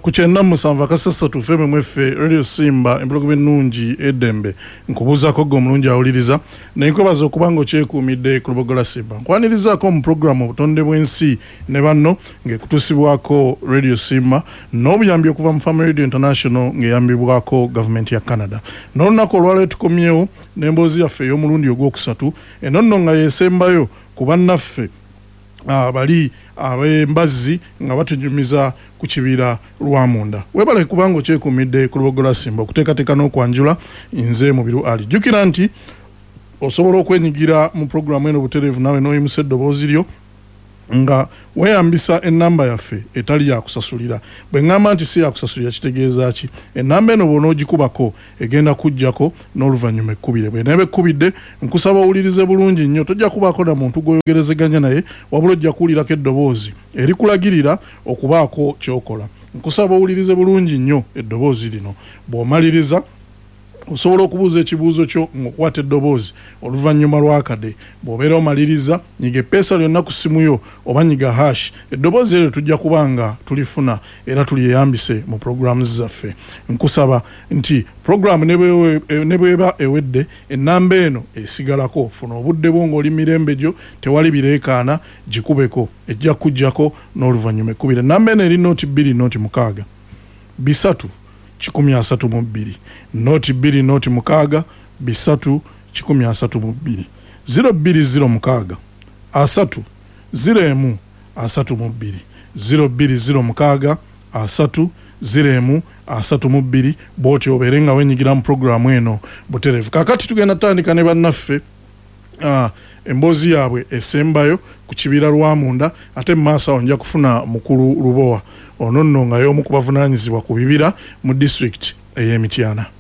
kuchenda musanva kasasa tufeme mwefe Radio Simba emblogo benungi edembe nkubuza ko go mulungi awuliriza nenkobaza okubango kyekuumidde ku Lubogola Simba nkwanirizaako mu programu obutonde bw'ensi ne banno ngekutusibwako Radio Simba n'obuyambi okuva mu Family Radio International ngeyambibwako government ya Canada n'olunaku olwaleero tukomyewo n'emboozi yaffe ey'omulundi ogwokusatu enonno nga yesembayo ku bannaffe bali ab'embazzi nga batunyumiza ku kibira Lwamunda webale kubango kyekuumidde ku Lubogola Simba okuteekateeka n'okwanjula nze Mubiru Ali jjukira nti osobola okwenyigira mu programu eno butereevu nawe n'oyimusa eddoboozi lyo nga weyambisa enamba yaffe etali ya kusasulira bwe ngamba nti si ya kusasulira kitegeeza ki enamba eno bw'ona ogikubako egenda kujjako n'oluvannyuma ekkubire bwe neeba ekkubidde nkusaba owulirize bulungi nnyo tojja kubaako na muntu gw'oyogerezeganya naye wabula ojja kuwulirako eddoboozi erikulagirira okubaako ky'okola nkusaba owulirize bulungi nnyo eddoboozi lino bw'omaliriza osobola okubuuza ekibuuzo kyo ng'okwata eddoboozi oluvannyuma lw'akade bw'obeera omaliriza nyiga eppeesa lyonna ku simu yo oba nyiga hash eddoboozi eryo tujja kubanga tulifuna era tulyeyambise mu programu zaffe nkusaba nti programu ne bweba ewedde ennamba eno esigalako funa obudde bwo ng'oli mirembe gyo tewali bireekaana gikubeko ejja kujjako n'oluvannyuma ekkubire ennamba eno eri nooti 2 nooti 6 bisatu 132 noti 2 noti 6 bisatu 132 020 asatu 0 32 020 asatu 0 32 boti oberenga wenyigira mu programu eno buterevu kakati tugenda tandika ne bannaffe emboozi yaabwe esembayo ku kibira Lwamunda ate maaso onja kufuna mukulu Lubowa ono nno nga y'omu ku bavunaanyizibwa ku bibira mu district ey'Emityana.